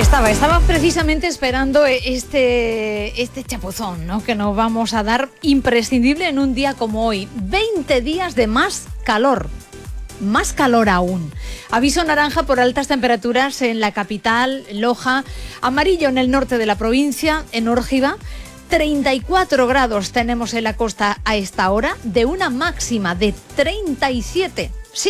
Estaba precisamente esperando este chapuzón, ¿no?, que nos vamos a dar imprescindible en un día como hoy. 20 días de más calor aún. Aviso naranja por altas temperaturas en la capital, Loja, amarillo en el norte de la provincia, en Órgiva. 34 grados tenemos en la costa a esta hora, de una máxima de 37. Sí,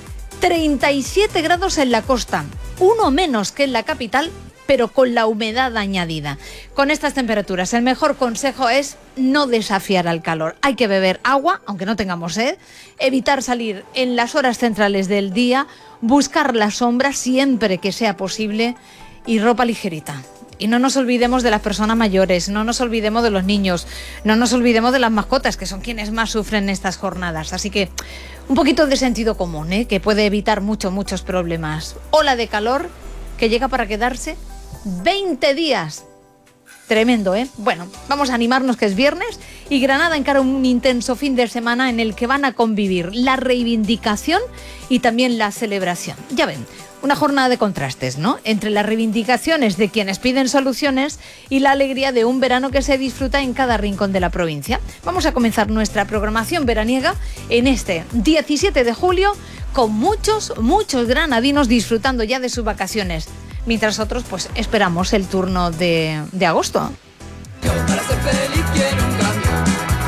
37 grados en la costa, uno menos que en la capital, pero con la humedad añadida. Con estas temperaturas, el mejor consejo es no desafiar al calor. Hay que beber agua, aunque no tengamos sed, evitar salir en las horas centrales del día, buscar la sombra siempre que sea posible y ropa ligerita. Y no nos olvidemos de las personas mayores, no nos olvidemos de los niños, no nos olvidemos de las mascotas, que son quienes más sufren estas jornadas. Así que un poquito de sentido común, que puede evitar muchos problemas. Ola de calor que llega para quedarse. 20 días. Tremendo, ¿eh? Bueno, vamos a animarnos, que es viernes y Granada encara un intenso fin de semana en el que van a convivir la reivindicación y también la celebración. Ya ven, una jornada de contrastes, ¿no?, entre las reivindicaciones de quienes piden soluciones y la alegría de un verano que se disfruta en cada rincón de la provincia. Vamos a comenzar nuestra programación veraniega en este 17 de julio con muchos granadinos disfrutando ya de sus vacaciones, mientras otros pues esperamos el turno de agosto. Yo para ser feliz quiero un camión.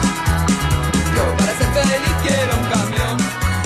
Yo para ser feliz quiero un camión.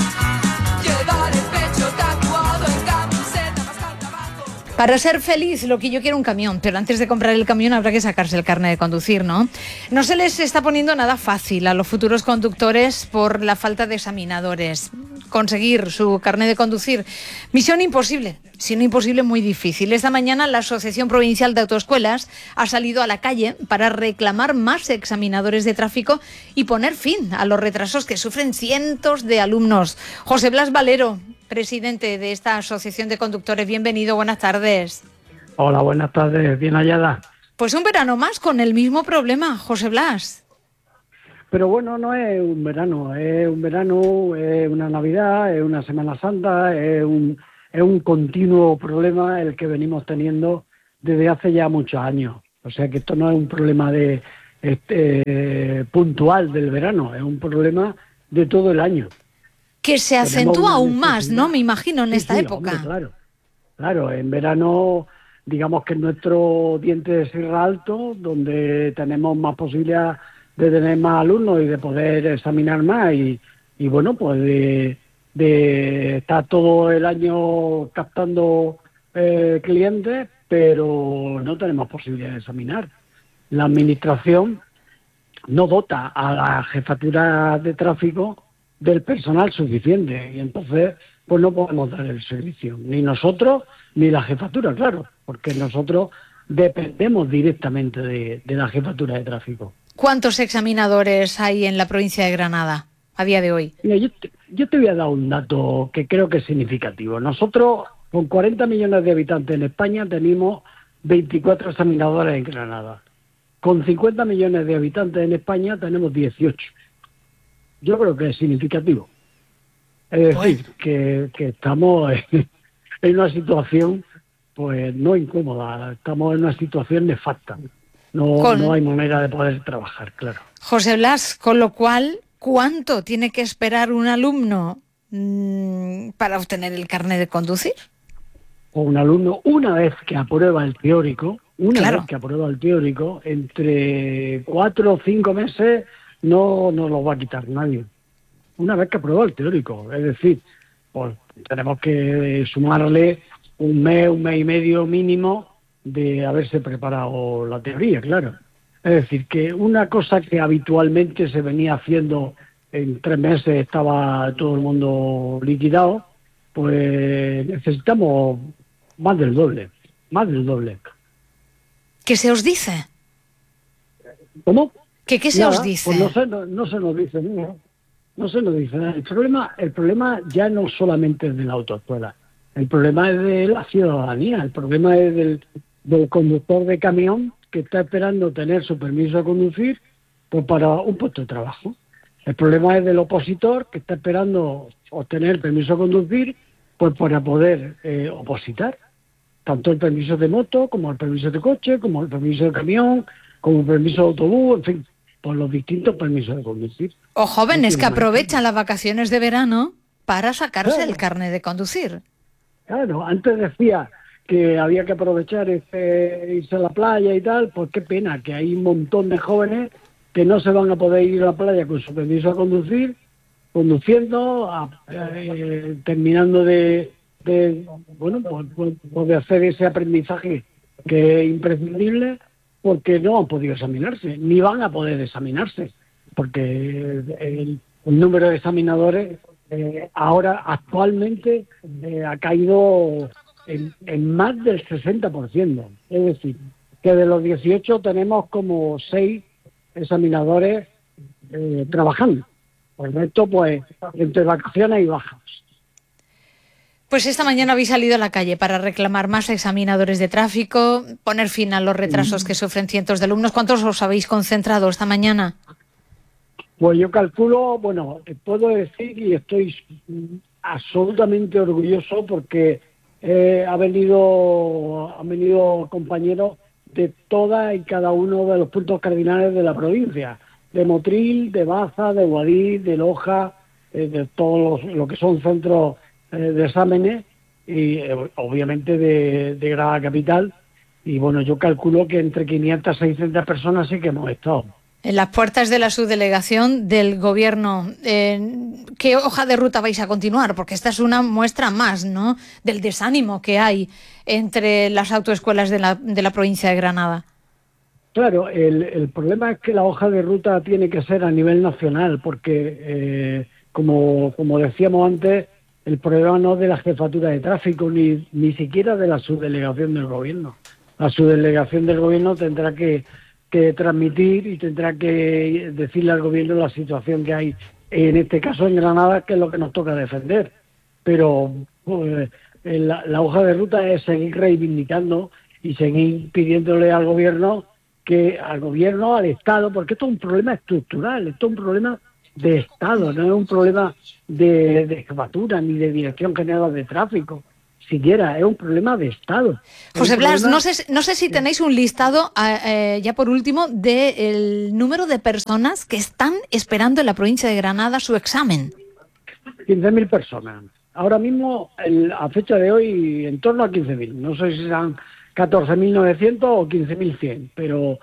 Llevar el pecho tatuado en camiseta más al trabajo. Para ser feliz, lo que yo quiero un camión, pero antes de comprar el camión habrá que sacarse el carnet de conducir, ¿no? No se les está poniendo nada fácil a los futuros conductores por la falta de examinadores. Conseguir su carnet de conducir, misión imposible, sino imposible muy difícil. Esta mañana la Asociación Provincial de Autoescuelas ha salido a la calle para reclamar más examinadores de tráfico y poner fin a los retrasos que sufren cientos de alumnos. José Blas Valero, presidente de esta Asociación de Conductores, bienvenido, buenas tardes. Hola, buenas tardes, bien hallada. Pues un verano más con el mismo problema, José Blas. Pero bueno, no es un verano, es una Navidad, es una Semana Santa, es un continuo problema el que venimos teniendo desde hace ya muchos años. O sea que esto no es un problema puntual del verano, es un problema de todo el año. Que se acentúa aún más, ¿no? Me imagino en esta época. Hombre, claro, en verano, digamos que es nuestro diente de sierra alto, donde tenemos más posibilidad de tener más alumnos y de poder examinar más y bueno, pues de estar todo el año captando clientes, pero no tenemos posibilidad de examinar. La administración no dota a la jefatura de tráfico del personal suficiente y entonces pues no podemos dar el servicio, ni nosotros ni la jefatura, claro, porque nosotros dependemos directamente de la jefatura de tráfico. ¿Cuántos examinadores hay en la provincia de Granada a día de hoy? Mira, yo te voy a dar un dato que creo que es significativo. Nosotros, con 40 millones de habitantes en España, tenemos 24 examinadores en Granada. Con 50 millones de habitantes en España, tenemos 18. Yo creo que es significativo. Es decir, que estamos en una situación pues no incómoda, estamos en una situación nefasta. No hay manera de poder trabajar, claro. José Blas, con lo cual, ¿cuánto tiene que esperar un alumno para obtener el carnet de conducir? O un alumno, una vez que aprueba el teórico, entre 4 o 5 meses no nos lo va a quitar nadie. Una vez que aprueba el teórico, es decir, pues tenemos que sumarle un mes y medio mínimo de haberse preparado la teoría, claro. Es decir, que una cosa que habitualmente se venía haciendo en 3 meses, estaba todo el mundo liquidado, pues necesitamos más del doble. ¿Qué se os dice? ¿Cómo? ¿Qué se os dice? Pues no se nos dice nada. No se nos dice nada. El problema ya no solamente es de la autoescuela. El problema es de la ciudadanía. El problema es del conductor de camión que está esperando tener su permiso de conducir pues para un puesto de trabajo. El problema es del opositor que está esperando obtener el permiso de conducir pues para poder opositar. tanto el permiso de moto, como el permiso de coche, como el permiso de camión, como el permiso de autobús, en fin, por los distintos permisos de conducir. O jóvenes que No tiene más. aprovechan las vacaciones de verano para sacarse Claro. el carnet de conducir. Claro, antes decía que había que aprovechar irse a la playa y tal, pues qué pena que hay un montón de jóvenes que no se van a poder ir a la playa con su permiso de conducir, conduciendo, terminando de de hacer ese aprendizaje que es imprescindible, porque no han podido examinarse, ni van a poder examinarse, porque el número de examinadores ahora actualmente ha caído en más del 60%. Es decir, que de los 18 tenemos como 6 examinadores trabajando. Por el resto, pues, entre vacaciones y bajas. Pues esta mañana habéis salido a la calle para reclamar más examinadores de tráfico, poner fin a los retrasos que sufren cientos de alumnos. ¿Cuántos os habéis concentrado esta mañana? Pues yo calculo, puedo decir y estoy absolutamente orgulloso porque han venido compañeros de todas y cada uno de los puntos cardinales de la provincia, de Motril, de Baza, de Guadix, de Loja, de todos lo que son centros de exámenes y obviamente de Granada Capital. Y bueno, yo calculo que entre 500 y 600 personas sí que hemos estado. En las puertas de la subdelegación del Gobierno, ¿qué hoja de ruta vais a continuar? Porque esta es una muestra más, ¿no?, del desánimo que hay entre las autoescuelas de la provincia de Granada. Claro, el problema es que la hoja de ruta tiene que ser a nivel nacional, porque como decíamos antes, el problema no es de la jefatura de tráfico, ni siquiera de la subdelegación del Gobierno. La subdelegación del Gobierno tendrá que transmitir y tendrá que decirle al Gobierno la situación que hay, en este caso en Granada, que es lo que nos toca defender. Pero la hoja de ruta es seguir reivindicando y seguir pidiéndole al Gobierno, al Estado, porque esto es un problema estructural, esto es un problema de Estado, no es un problema de jefatura ni de Dirección General de Tráfico, siquiera es un problema de Estado. José Blas, no sé si tenéis un listado, ya por último, del número de personas que están esperando en la provincia de Granada su examen. 15.000 personas. Ahora mismo, a fecha de hoy, en torno a 15.000. No sé si serán 14.900 o 15.100, pero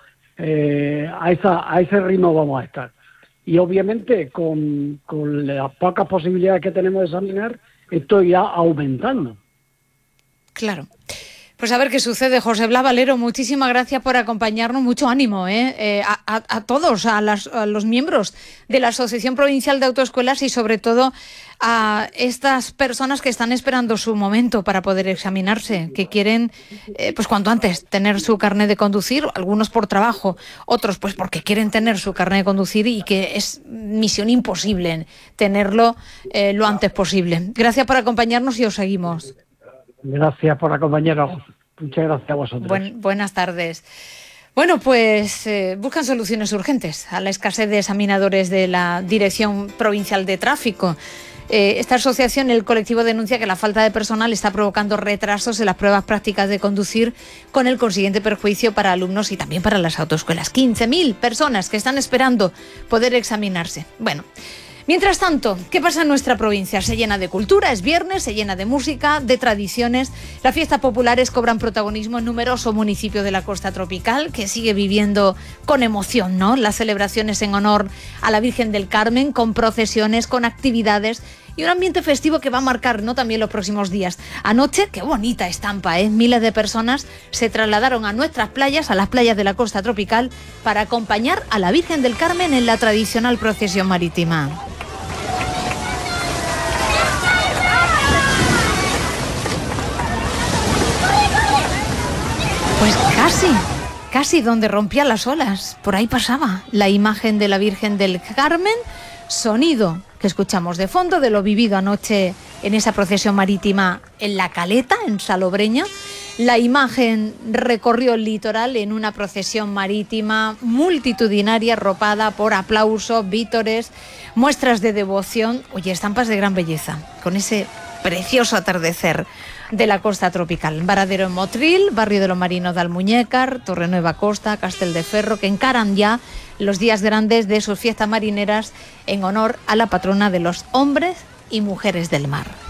a ese ritmo vamos a estar. Y obviamente con las pocas posibilidades que tenemos de examinar, esto irá aumentando. Claro. Pues a ver qué sucede. José Blas Valero, muchísimas gracias por acompañarnos. Mucho ánimo a todos, a los miembros de la Asociación Provincial de Autoescuelas y sobre todo a estas personas que están esperando su momento para poder examinarse, que quieren pues cuanto antes tener su carnet de conducir, algunos por trabajo, otros pues porque quieren tener su carnet de conducir y que es misión imposible tenerlo lo antes posible. Gracias por acompañarnos y os seguimos. Gracias por acompañarnos. Muchas gracias a vosotros. Buenas tardes. Bueno, pues buscan soluciones urgentes a la escasez de examinadores de la Dirección Provincial de Tráfico. Esta asociación, el colectivo, denuncia que la falta de personal está provocando retrasos en las pruebas prácticas de conducir, con el consiguiente perjuicio para alumnos y también para las autoescuelas. 15.000 personas que están esperando poder examinarse. Bueno. Mientras tanto, ¿qué pasa en nuestra provincia? Se llena de cultura, es viernes, se llena de música, de tradiciones. Las fiestas populares cobran protagonismo en numerosos municipios de la costa tropical, que sigue viviendo con emoción, ¿no?, las celebraciones en honor a la Virgen del Carmen, con procesiones, con actividades y un ambiente festivo que va a marcar, ¿no?, también los próximos días. Anoche, qué bonita estampa, miles de personas se trasladaron a nuestras playas, a las playas de la costa tropical, para acompañar a la Virgen del Carmen en la tradicional procesión marítima. Pues casi donde rompía las olas, por ahí pasaba la imagen de la Virgen del Carmen, sonido que escuchamos de fondo de lo vivido anoche en esa procesión marítima en La Caleta, en Salobreña. La imagen recorrió el litoral en una procesión marítima multitudinaria, arropada por aplausos, vítores, muestras de devoción, estampas de gran belleza, con ese precioso atardecer de la costa tropical. Varadero en Motril, barrio de lo Marino de Almuñécar, Torrenueva Costa, Casteldeferro, que encaran ya los días grandes de sus fiestas marineras en honor a la patrona de los hombres y mujeres del mar.